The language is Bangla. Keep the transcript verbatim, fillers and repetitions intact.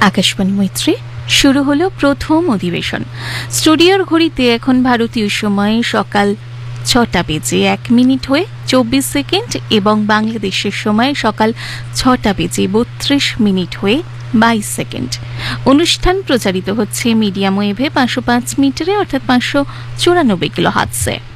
আকাশবাণী মৈত্রী শুরু হলো প্রথম অধিবেশন। স্টুডিওর ঘড়িতে এখন ভারতীয় সময় সকাল ছটা বেজে এক মিনিট হয়ে চব্বিশ সেকেন্ড এবং বাংলাদেশের সময় সকাল ছটা বেজে বত্রিশ মিনিট হয়ে বাইশ সেকেন্ড। অনুষ্ঠান প্রচারিত হচ্ছে মিডিয়াম ওয়েভে পাঁচশো পাঁচ মিটারে অর্থাৎ পাঁচশো চুরানব্বই কিলো হার্টজে।